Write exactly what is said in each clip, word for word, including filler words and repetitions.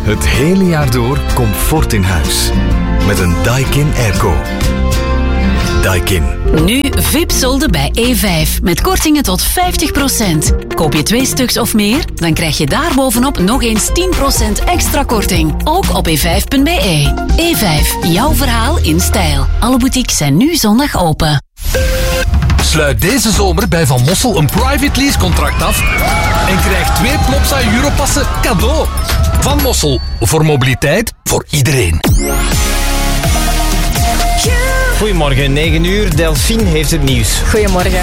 Het hele jaar door comfort in huis. Met een Daikin Airco. Daikin. Nu V I P-solden bij E vijf. Met kortingen tot vijftig procent. Koop je twee stuks of meer, dan krijg je daarbovenop nog eens tien procent extra korting. Ook op e vijf punt b e. E vijf, jouw verhaal in stijl. Alle boutiques zijn nu zondag open. Sluit deze zomer bij Van Mossel een private lease contract af en krijg twee Plopsa Europassen cadeau. Van Mossel, voor mobiliteit, voor iedereen. Goedemorgen, negen uur. Delphine heeft het nieuws. Goedemorgen.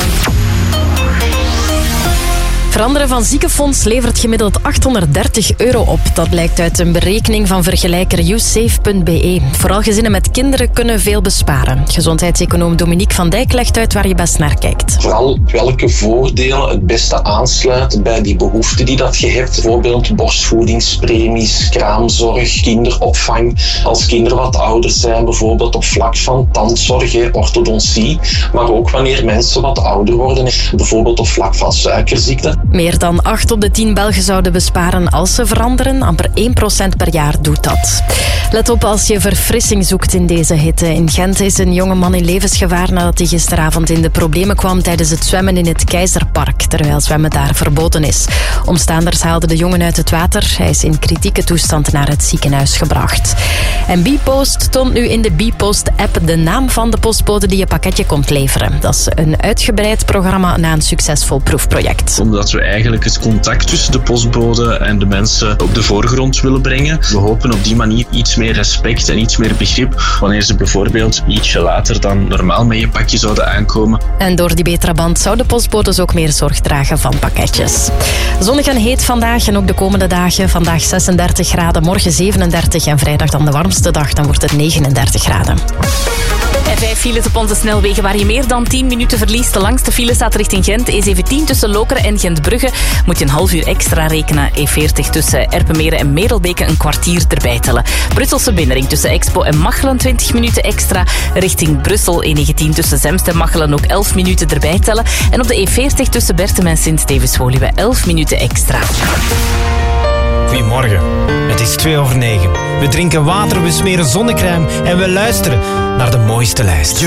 Veranderen van ziekenfonds levert gemiddeld achthonderddertig euro op. Dat blijkt uit een berekening van vergelijker yousafe punt b e. Vooral gezinnen met kinderen kunnen veel besparen. Gezondheidseconoom Dominique van Dijk legt uit waar je best naar kijkt. Vooral welke voordelen het beste aansluiten bij die behoeften die dat je hebt. Bijvoorbeeld borstvoedingspremies, kraamzorg, kinderopvang. Als kinderen wat ouder zijn, bijvoorbeeld op vlak van tandzorg, orthodontie. Maar ook wanneer mensen wat ouder worden, bijvoorbeeld op vlak van suikerziekte. Meer dan acht op de tien Belgen zouden besparen als ze veranderen. Amper één procent per jaar doet dat. Let op als je verfrissing zoekt in deze hitte. In Gent is een jonge man in levensgevaar nadat hij gisteravond in de problemen kwam tijdens het zwemmen in het Keizerpark, terwijl zwemmen daar verboden is. Omstaanders haalden de jongen uit het water. Hij is in kritieke toestand naar het ziekenhuis gebracht. En Bpost toont nu in de Bpost-app de naam van de postbode die je pakketje komt leveren. Dat is een uitgebreid programma na een succesvol proefproject. Omdat we eigenlijk het contact tussen de postbode en de mensen op de voorgrond willen brengen. We hopen op die manier iets meer respect en iets meer begrip wanneer ze bijvoorbeeld ietsje later dan normaal met je pakje zouden aankomen. En door die betere band zouden postbodes ook meer zorg dragen van pakketjes. Zonnig en heet vandaag en ook de komende dagen. Vandaag zesendertig graden, morgen zevenendertig en vrijdag dan de warmste dag, dan wordt het negenendertig graden. En vijf files op onze snelwegen waar je meer dan tien minuten verliest. De langste file staat richting Gent. E zeventien tussen Lokeren en Gentbrugge moet je een half uur extra rekenen. E veertig tussen Erpenmeren en Merelbeke een kwartier erbij tellen. Brusselse binnenring tussen Expo en Machelen twintig minuten extra. Richting Brussel E negentien tussen Zemst en Machelen ook elf minuten erbij tellen. En op de E veertig tussen Bertem en Sint-Stevens-Woluwe elf minuten extra. Goedemorgen. Het is twee over negen. We drinken water, we smeren zonnecrème en we luisteren naar de mooiste lijst.